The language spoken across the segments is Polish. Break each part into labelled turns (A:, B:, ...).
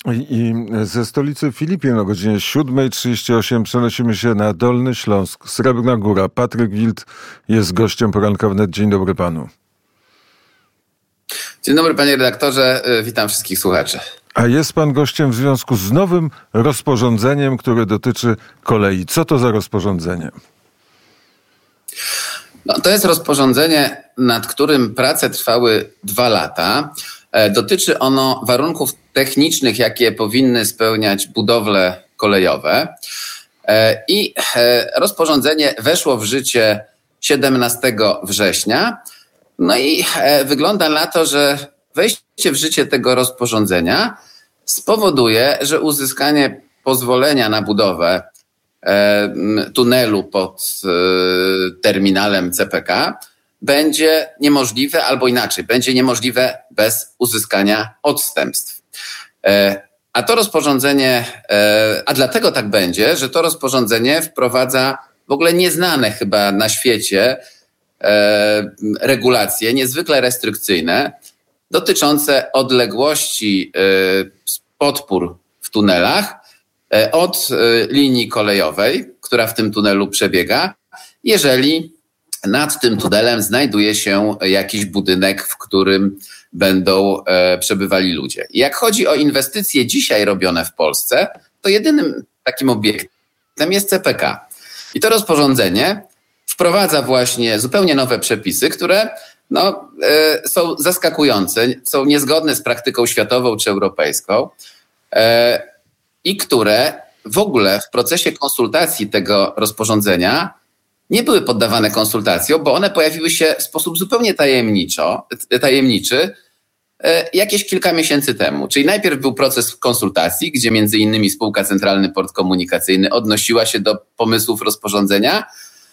A: I ze stolicy Filipin o godzinie 7:38 przenosimy się na Dolny Śląsk, Srebrna Góra. Patryk Wild jest gościem Poranka Wnet. Dzień dobry panu.
B: Dzień dobry panie redaktorze, witam wszystkich słuchaczy.
A: A jest pan gościem w związku z nowym rozporządzeniem, które dotyczy kolei. Co to za rozporządzenie?
B: To jest rozporządzenie, nad którym prace trwały 2 lata. Dotyczy ono warunków technicznych, jakie powinny spełniać budowle kolejowe. I rozporządzenie weszło w życie 17 września. No i wygląda na to, że wejście w życie tego rozporządzenia spowoduje, że uzyskanie pozwolenia na budowę tunelu pod terminalem CPK będzie niemożliwe, albo inaczej, będzie niemożliwe bez uzyskania odstępstw. A to rozporządzenie, a dlatego tak będzie, że to rozporządzenie wprowadza w ogóle nieznane chyba na świecie regulacje niezwykle restrykcyjne dotyczące odległości podpór w tunelach od linii kolejowej, która w tym tunelu przebiega, jeżeli nad tym tunelem znajduje się jakiś budynek, w którym będą przebywali ludzie. Jak chodzi o inwestycje dzisiaj robione w Polsce, to jedynym takim obiektem jest CPK. I to rozporządzenie wprowadza właśnie zupełnie nowe przepisy, które są zaskakujące, są niezgodne z praktyką światową czy europejską i które w ogóle w procesie konsultacji tego rozporządzenia nie były poddawane konsultacjom, bo one pojawiły się w sposób zupełnie tajemniczy jakieś kilka miesięcy temu. Czyli najpierw był proces konsultacji, gdzie między innymi spółka Centralny Port Komunikacyjny odnosiła się do pomysłów rozporządzenia.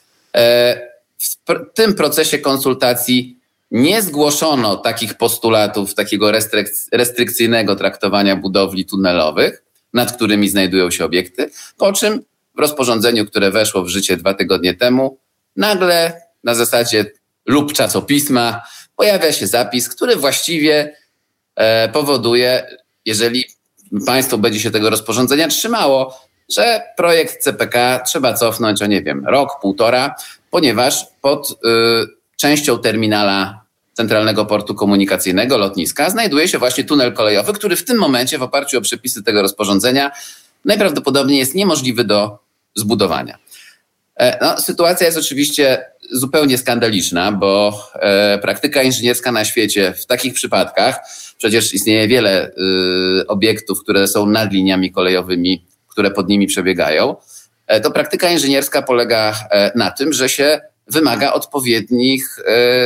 B: W tym procesie konsultacji nie zgłoszono takich postulatów, takiego restrykcyjnego traktowania budowli tunelowych, nad którymi znajdują się obiekty, po czym w rozporządzeniu, które weszło w życie 2 tygodnie temu, nagle na zasadzie lub czasopisma pojawia się zapis, który właściwie powoduje, jeżeli państwo będzie się tego rozporządzenia trzymało, że projekt CPK trzeba cofnąć o, rok, 1,5, ponieważ pod częścią terminala Centralnego Portu Komunikacyjnego, lotniska, znajduje się właśnie tunel kolejowy, który w tym momencie w oparciu o przepisy tego rozporządzenia najprawdopodobniej jest niemożliwy do zbudowania. Sytuacja jest oczywiście zupełnie skandaliczna, bo praktyka inżynierska na świecie w takich przypadkach, przecież istnieje wiele obiektów, które są nad liniami kolejowymi, które pod nimi przebiegają, to praktyka inżynierska polega na tym, że się wymaga odpowiednich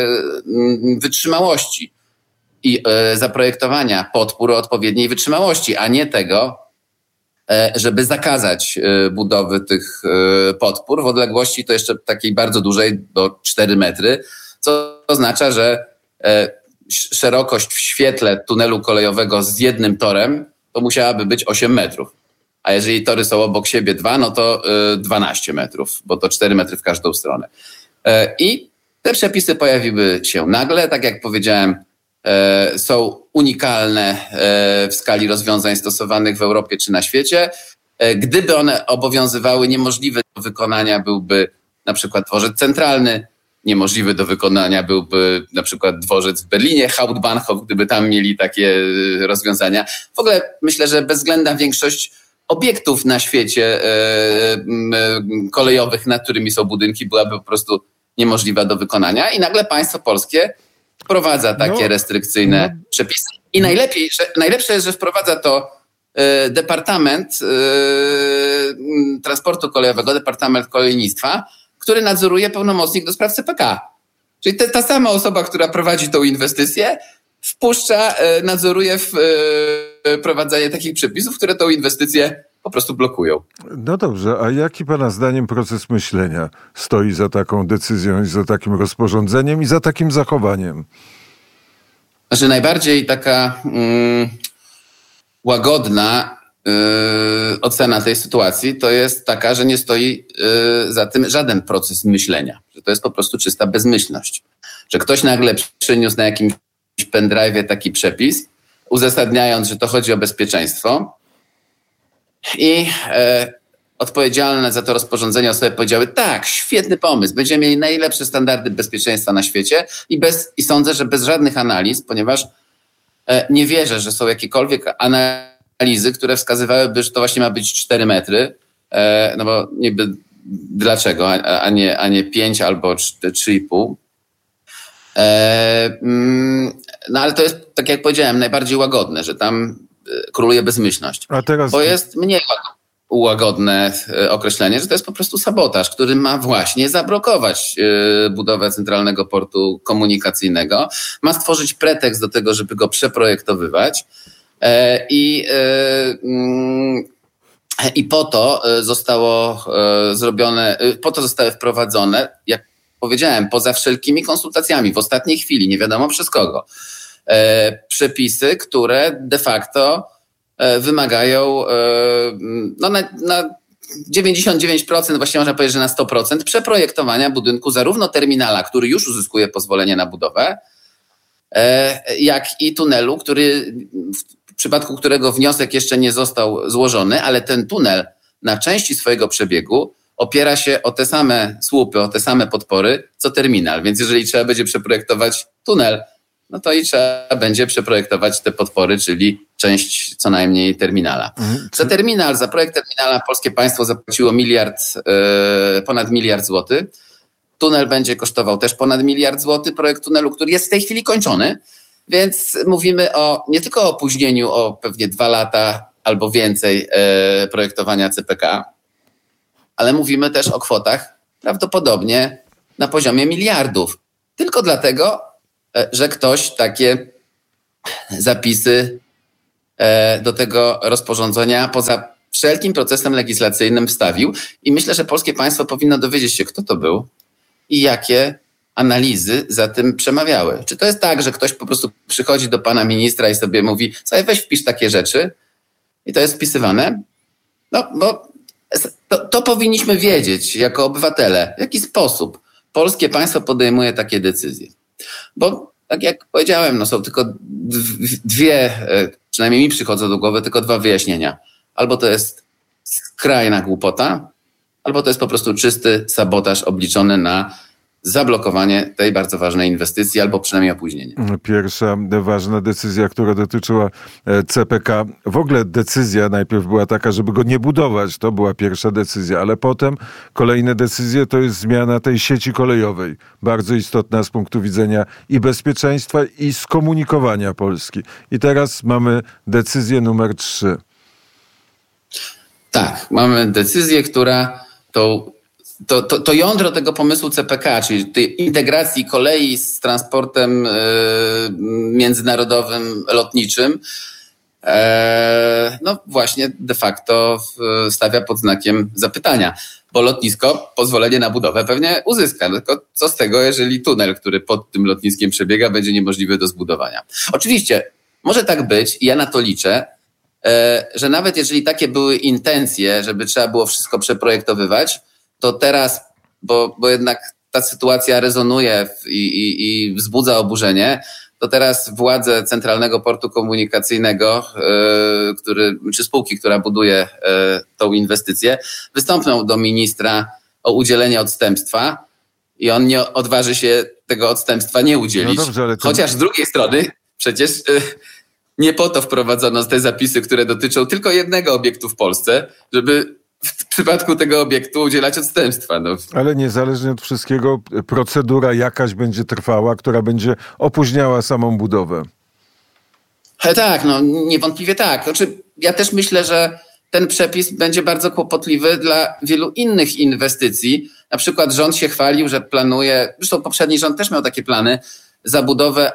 B: wytrzymałości i zaprojektowania podpór o odpowiedniej wytrzymałości, a nie tego, żeby zakazać budowy tych podpór w odległości to jeszcze takiej bardzo dużej, do 4 metry, co oznacza, że szerokość w świetle tunelu kolejowego z jednym torem to musiałaby być 8 metrów. A jeżeli tory są obok siebie 2, no to 12 metrów, bo to 4 metry w każdą stronę. I te przepisy pojawiły się nagle, tak jak powiedziałem, są unikalne w skali rozwiązań stosowanych w Europie czy na świecie. Gdyby one obowiązywały, niemożliwy do wykonania byłby na przykład dworzec centralny, niemożliwy do wykonania byłby na przykład dworzec w Berlinie, Hauptbahnhof, gdyby tam mieli takie rozwiązania. W ogóle myślę, że bezwzględna większość obiektów na świecie kolejowych, nad którymi są budynki, byłaby po prostu niemożliwa do wykonania i nagle państwo polskie wprowadza takie restrykcyjne przepisy. I najlepsze jest, że wprowadza to Departament Transportu Kolejowego, Departament Kolejnictwa, który nadzoruje pełnomocnik do spraw CPK. Czyli ta sama osoba, która prowadzi tą inwestycję, nadzoruje wprowadzanie takich przepisów, które tą inwestycję po prostu blokują.
A: No dobrze, a jaki pana zdaniem proces myślenia stoi za taką decyzją i za takim rozporządzeniem i za takim zachowaniem?
B: Znaczy najbardziej taka łagodna ocena tej sytuacji to jest taka, że nie stoi za tym żaden proces myślenia. Że to jest po prostu czysta bezmyślność. Że ktoś nagle przyniósł na jakimś pendrive'ie taki przepis, uzasadniając, że to chodzi o bezpieczeństwo, I odpowiedzialne za to rozporządzenie osoby powiedziały, tak, świetny pomysł, będziemy mieli najlepsze standardy bezpieczeństwa na świecie i sądzę, że bez żadnych analiz, ponieważ nie wierzę, że są jakiekolwiek analizy, które wskazywałyby, że to właśnie ma być 4 metry, no bo niby dlaczego, a nie 5 albo 3,5. No ale to jest, tak jak powiedziałem, najbardziej łagodne, że tam króluje bezmyślność. Bo jest mniej łagodne określenie, że to jest po prostu sabotaż, który ma właśnie zablokować budowę centralnego portu komunikacyjnego, ma stworzyć pretekst do tego, żeby go przeprojektowywać i po to zostało zrobione, po to zostały wprowadzone, jak powiedziałem, poza wszelkimi konsultacjami w ostatniej chwili, nie wiadomo przez kogo, przepisy, które de facto wymagają na 99%, właściwie można powiedzieć, że na 100% przeprojektowania budynku zarówno terminala, który już uzyskuje pozwolenie na budowę, jak i tunelu, w przypadku którego wniosek jeszcze nie został złożony, ale ten tunel na części swojego przebiegu opiera się o te same słupy, o te same podpory, co terminal. Więc jeżeli trzeba będzie przeprojektować tunel, no to i trzeba będzie przeprojektować te podpory, czyli część co najmniej terminala. Za projekt terminala polskie państwo zapłaciło ponad 1 miliard złotych. Tunel będzie kosztował też ponad 1 miliard złotych. Projekt tunelu, który jest w tej chwili kończony, więc mówimy nie tylko o opóźnieniu o pewnie 2 lata albo więcej projektowania CPK, ale mówimy też o kwotach prawdopodobnie na poziomie miliardów. Tylko dlatego, że ktoś takie zapisy do tego rozporządzenia poza wszelkim procesem legislacyjnym wstawił. I myślę, że polskie państwo powinno dowiedzieć się, kto to był i jakie analizy za tym przemawiały. Czy to jest tak, że ktoś po prostu przychodzi do pana ministra i sobie mówi, sobie weź wpisz takie rzeczy i to jest wpisywane? No, bo to powinniśmy wiedzieć jako obywatele, w jaki sposób polskie państwo podejmuje takie decyzje. Bo tak jak powiedziałem, są tylko dwie, przynajmniej mi przychodzą do głowy, tylko 2 wyjaśnienia. Albo to jest skrajna głupota, albo to jest po prostu czysty sabotaż obliczony na zablokowanie tej bardzo ważnej inwestycji, albo przynajmniej opóźnienie.
A: Pierwsza ważna decyzja, która dotyczyła CPK, w ogóle decyzja najpierw była taka, żeby go nie budować, to była pierwsza decyzja, ale potem kolejne decyzje to jest zmiana tej sieci kolejowej, bardzo istotna z punktu widzenia i bezpieczeństwa, i skomunikowania Polski. I teraz mamy decyzję numer 3.
B: Tak, mamy decyzję, która to jądro tego pomysłu CPK, czyli tej integracji kolei z transportem międzynarodowym, lotniczym, no właśnie de facto stawia pod znakiem zapytania, bo lotnisko pozwolenie na budowę pewnie uzyska. Tylko co z tego, jeżeli tunel, który pod tym lotniskiem przebiega, będzie niemożliwy do zbudowania. Oczywiście może tak być i ja na to liczę, że nawet jeżeli takie były intencje, żeby trzeba było wszystko przeprojektowywać, to teraz, bo jednak ta sytuacja rezonuje i wzbudza oburzenie, to teraz władze Centralnego Portu Komunikacyjnego, czy spółki, która buduje tą inwestycję, wystąpią do ministra o udzielenie odstępstwa i on nie odważy się tego odstępstwa nie udzielić. No dobrze, ale chociaż z drugiej strony przecież nie po to wprowadzono te zapisy, które dotyczą tylko jednego obiektu w Polsce, żeby w przypadku tego obiektu udzielać odstępstwa. No. Ale
A: niezależnie od wszystkiego procedura jakaś będzie trwała, która będzie opóźniała samą budowę.
B: Tak, niewątpliwie tak. Znaczy, ja też myślę, że ten przepis będzie bardzo kłopotliwy dla wielu innych inwestycji. Na przykład rząd się chwalił, że planuje, zresztą poprzedni rząd też miał takie plany, zabudowę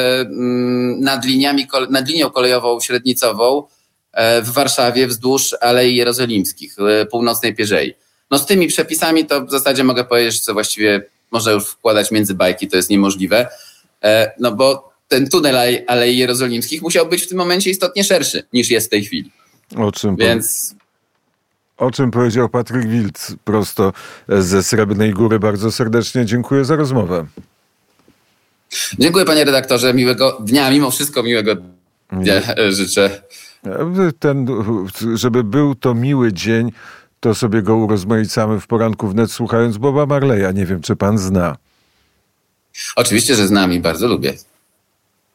B: nad linią kolejową średnicową w Warszawie wzdłuż Alei Jerozolimskich, północnej Pierzei. Z tymi przepisami to w zasadzie mogę powiedzieć, że właściwie można już wkładać między bajki, to jest niemożliwe, bo ten tunel Alei Jerozolimskich musiał być w tym momencie istotnie szerszy niż jest w tej chwili.
A: O czym powiedział Patryk Wild prosto ze Srebrnej Góry. Bardzo serdecznie dziękuję za rozmowę.
B: Dziękuję, panie redaktorze, miłego dnia, mimo wszystko miłego dnia życzę
A: Żeby był to miły dzień, to sobie go urozmaicamy w poranku wnet, słuchając Boba Marleya. Nie wiem, czy pan zna.
B: Oczywiście, że znam i bardzo lubię.